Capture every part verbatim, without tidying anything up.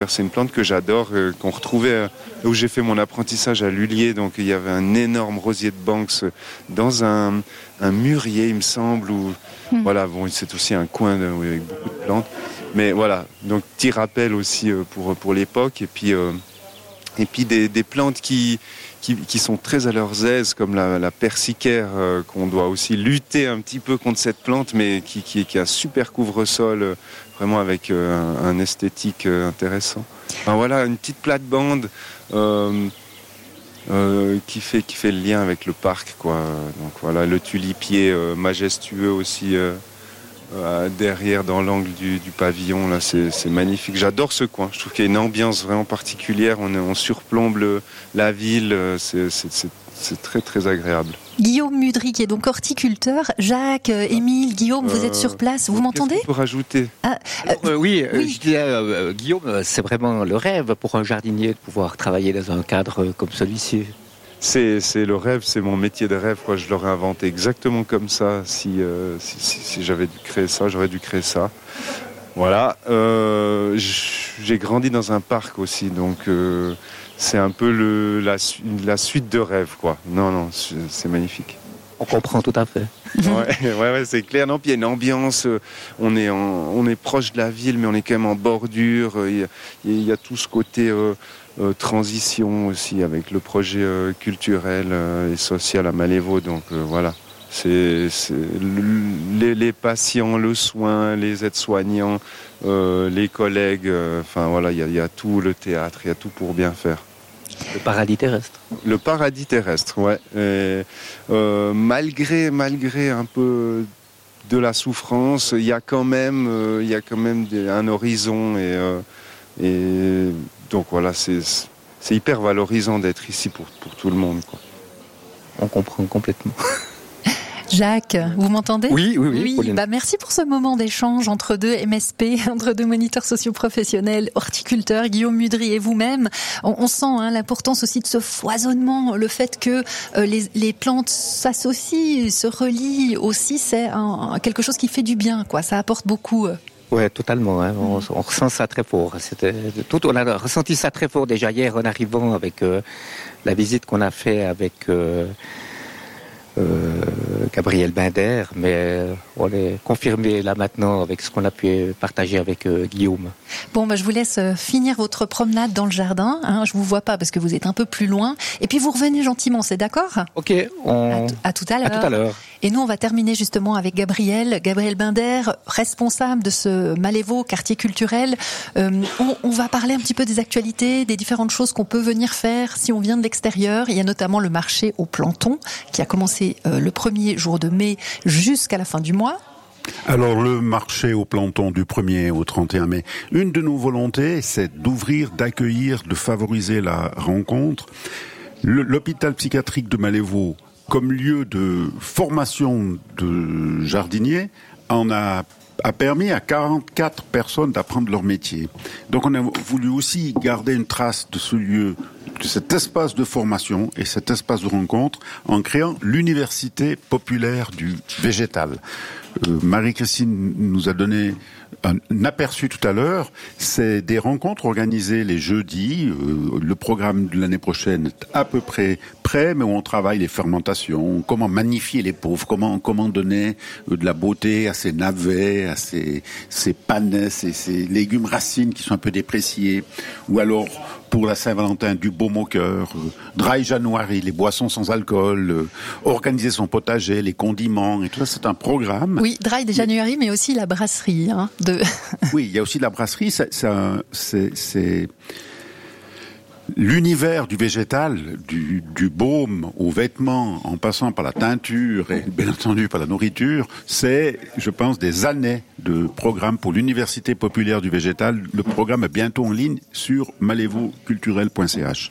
conifère. C'est une plante que j'adore, euh, qu'on retrouvait euh, où j'ai fait mon apprentissage à Lullier. Donc il y avait un énorme rosier de Banks dans un, un mûrier, il me semble. Où, mmh. Voilà, bon, c'est aussi un coin de, oui, avec beaucoup de plantes. Mais voilà, donc petit rappel aussi euh, pour, pour l'époque. Et puis, euh, et puis des, des plantes qui... Qui, qui sont très à leurs aises, comme la, la persicaire, euh, qu'on doit aussi lutter un petit peu contre cette plante, mais qui, qui, qui a un super couvre-sol, euh, vraiment avec euh, un, un esthétique euh, intéressant. Enfin, voilà, une petite plate-bande euh, euh, qui, fait, qui fait le lien avec le parc, quoi. Donc voilà, le tulipier euh, majestueux aussi euh, euh, derrière, dans l'angle du, du pavillon, là, c'est, c'est magnifique. J'adore ce coin. Je trouve qu'il y a une ambiance vraiment particulière. On, on surplombe le, la ville. C'est, c'est, c'est, c'est très, très agréable. Guillaume Mudry, qui est donc horticulteur. Jacques, euh, Émile, Guillaume, euh, vous êtes sur place. Vous m'entendez ? Qu'est-ce qu'on peut rajouter ? ah, euh, Alors, euh, Oui, oui. Euh, je disais, euh, Guillaume, c'est vraiment le rêve pour un jardinier de pouvoir travailler dans un cadre comme celui-ci. C'est, c'est le rêve, c'est mon métier de rêve, quoi. Je l'aurais inventé exactement comme ça. Si, euh, si, si, si j'avais dû créer ça, j'aurais dû créer ça. Voilà. Euh, j'ai grandi dans un parc aussi, donc euh, c'est un peu le, la, la suite de rêve, quoi. Non, non, c'est, c'est magnifique. On comprend tout à fait. ouais, ouais, ouais, c'est clair. Non, puis il y a une ambiance. On est, en, on est proche de la ville, mais on est quand même en bordure. Il y a, il y a tout ce côté euh, euh, transition aussi avec le projet euh, culturel euh, et social à Malévo. Donc euh, voilà, c'est, c'est le, les, les patients, le soin, les aides-soignants, euh, les collègues. Enfin euh, voilà, il y, a, il y a tout, le théâtre, il y a tout pour bien faire. Le paradis terrestre. Le paradis terrestre, ouais. Et, euh, malgré, malgré un peu de la souffrance, il y a quand même, euh, il y a quand même des, un horizon et, euh, et donc voilà, c'est, c'est hyper valorisant d'être ici pour, pour tout le monde, quoi. On comprend complètement. Jacques, vous m'entendez ? Oui, oui, oui. oui bah merci pour ce moment d'échange entre deux M S P, entre deux moniteurs socioprofessionnels, horticulteurs, Guillaume Mudry et vous-même. On, on sent hein, l'importance aussi de ce foisonnement, le fait que euh, les, les plantes s'associent, se relient aussi, c'est un, quelque chose qui fait du bien, quoi. Ça apporte beaucoup. Ouais, totalement. Hein. On, on ressent ça très fort. C'était tout. On a ressenti ça très fort déjà hier en arrivant avec euh, la visite qu'on a fait avec. Euh, Euh, Gabriel Binder, mais euh, on est confirmé là maintenant avec ce qu'on a pu partager avec euh, Guillaume. Bon, bah, je vous laisse finir votre promenade dans le jardin. Hein, je vous vois pas parce que vous êtes un peu plus loin. Et puis vous revenez gentiment, c'est d'accord ? Ok, on... à, t- à tout à l'heure. À tout à l'heure. Et nous, on va terminer justement avec Gabriel, Gabriel Binder, responsable de ce Malévo quartier culturel. Euh, on, on va parler un petit peu des actualités, des différentes choses qu'on peut venir faire si on vient de l'extérieur. Il y a notamment le marché au planton qui a commencé euh, le premier jour de mai jusqu'à la fin du mois. Alors, le marché au planton du premier au trente et un mai, une de nos volontés, c'est d'ouvrir, d'accueillir, de favoriser la rencontre. Le, l'hôpital psychiatrique de Malévo, comme lieu de formation de jardiniers, en a, a permis à quarante-quatre personnes d'apprendre leur métier. Donc on a voulu aussi garder une trace de ce lieu, de cet espace de formation et cet espace de rencontre en créant l'université populaire du végétal. Euh, Marie-Christine nous a donné un aperçu tout à l'heure, c'est des rencontres organisées les jeudis. Euh, le programme de l'année prochaine est à peu près prêt, mais où on travaille les fermentations, comment magnifier les pauvres, comment comment donner euh, de la beauté à ces navets, à ces ces panais, ces, ces légumes racines qui sont un peu dépréciés, ou alors pour la Saint-Valentin du baume au cœur, euh, dry January, les boissons sans alcool, euh, organiser son potager, les condiments et tout ça, c'est un programme. Oui, dry January, mais aussi la brasserie. Hein, de... Oui, il y a aussi la brasserie. C'est, c'est, un, c'est, c'est l'univers du végétal, du, du baume aux vêtements, en passant par la teinture et bien entendu par la nourriture. C'est, je pense, des années de programme pour l'université populaire du végétal. Le programme est bientôt en ligne sur malévo culturel point c h.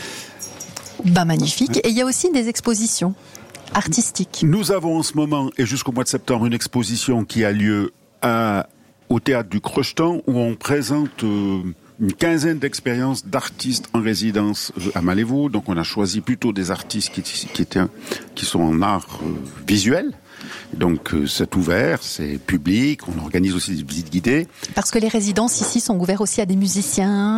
Ben magnifique. Et il y a aussi des expositions artistiques. Nous avons en ce moment et jusqu'au mois de septembre une exposition qui a lieu à, au théâtre du Crochetan où on présente euh, une quinzaine d'expériences d'artistes en résidence à Malévo. Donc on a choisi plutôt des artistes qui, qui, étaient, qui sont en art euh, visuel. Donc euh, c'est ouvert, c'est public, on organise aussi des visites guidées. Parce que les résidences ici sont ouvertes aussi à des musiciens.